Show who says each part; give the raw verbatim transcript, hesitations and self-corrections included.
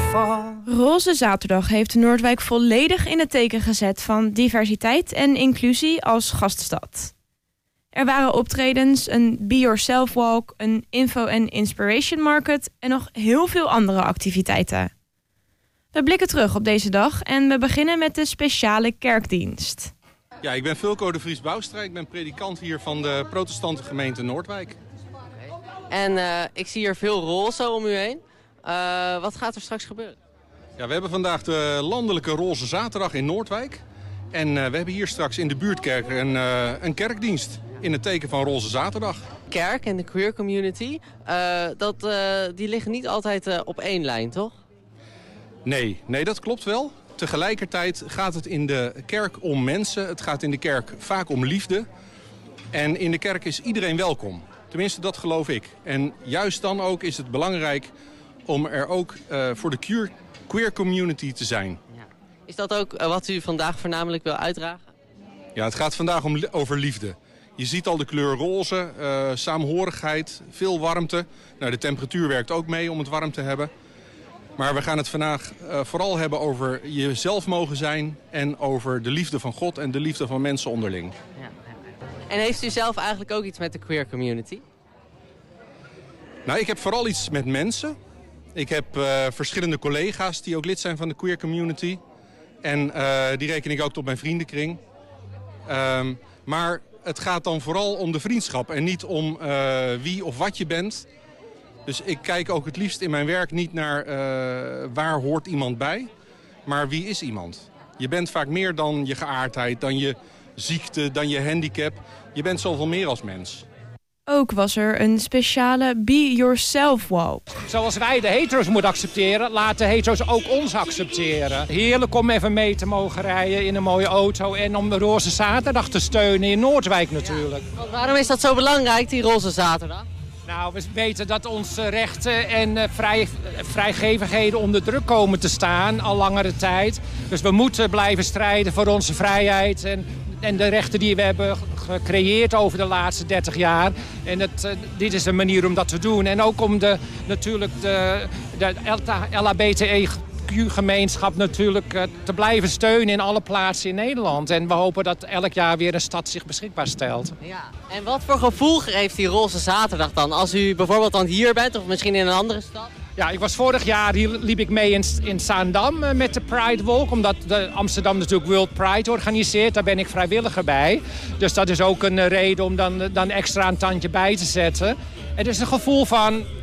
Speaker 1: fall.
Speaker 2: Roze Zaterdag heeft Noordwijk volledig in het teken gezet van diversiteit en inclusie als gaststad. Er waren optredens, een Be Yourself Walk, een info- en inspiration market en nog heel veel andere activiteiten. We blikken terug op deze dag en we beginnen met de speciale kerkdienst.
Speaker 3: Ja, ik ben Fulco de Vries Boustra. Ik ben predikant hier van de protestante gemeente Noordwijk.
Speaker 4: En uh, ik zie hier veel roze om u heen. Uh, wat gaat er straks gebeuren?
Speaker 3: Ja, we hebben vandaag de landelijke Roze Zaterdag in Noordwijk. En uh, we hebben hier straks in de buurtkerk een, uh, een kerkdienst in het teken van Roze Zaterdag.
Speaker 4: Kerk en de queer community, uh, dat, uh, die liggen niet altijd uh, op één lijn, toch?
Speaker 3: Nee, nee, dat klopt wel. Tegelijkertijd gaat het in de kerk om mensen. Het gaat in de kerk vaak om liefde. En in de kerk is iedereen welkom. Tenminste, dat geloof ik. En juist dan ook is het belangrijk om er ook uh, voor de queer, queer community te zijn.
Speaker 4: Ja. Is dat ook uh, wat u vandaag voornamelijk wil uitdragen?
Speaker 3: Ja, het gaat vandaag om, over liefde. Je ziet al de kleur roze, uh, saamhorigheid, veel warmte. Nou, de temperatuur werkt ook mee om het warm te hebben. Maar we gaan het vandaag uh, vooral hebben over jezelf mogen zijn en over de liefde van God en de liefde van mensen onderling.
Speaker 4: Ja. En heeft u zelf eigenlijk ook iets met de queer community?
Speaker 3: Nou, ik heb vooral iets met mensen. Ik heb uh, verschillende collega's die ook lid zijn van de queer community. En uh, die reken ik ook tot mijn vriendenkring. Um, maar het gaat dan vooral om de vriendschap en niet om uh, wie of wat je bent. Dus ik kijk ook het liefst in mijn werk niet naar uh, waar hoort iemand bij, maar wie is iemand. Je bent vaak meer dan je geaardheid, dan je ziekte, dan je handicap. Je bent zoveel meer als mens.
Speaker 2: Ook was er een speciale Be Yourself Walk.
Speaker 5: Zoals wij de hetero's moeten accepteren, laten de hetero's ook ons accepteren. Heerlijk om even mee te mogen rijden in een mooie auto en om de Roze Zaterdag te steunen in Noordwijk natuurlijk.
Speaker 4: Ja. Waarom is dat zo belangrijk, die Roze Zaterdag?
Speaker 5: Nou, we weten dat onze rechten en uh, vrij, vrijgevigheden onder druk komen te staan al langere tijd. Dus we moeten blijven strijden voor onze vrijheid en, en de rechten die we hebben gecreëerd over de laatste dertig jaar. En het, uh, dit is een manier om dat te doen. En ook om de, natuurlijk de, de L H B T I-gemeenschap natuurlijk uh, te blijven steunen in alle plaatsen in Nederland. En we hopen dat elk jaar weer een stad zich beschikbaar stelt.
Speaker 4: Ja. En wat voor gevoel geeft die Roze Zaterdag dan? Als u bijvoorbeeld dan hier bent of misschien in een andere stad?
Speaker 5: Ja, ik was vorig jaar, hier liep ik mee in, in Zaandam uh, met de Pride Walk. Omdat de Amsterdam natuurlijk World Pride organiseert. Daar ben ik vrijwilliger bij. Dus dat is ook een uh, reden om dan, dan extra een tandje bij te zetten. Het is een gevoel van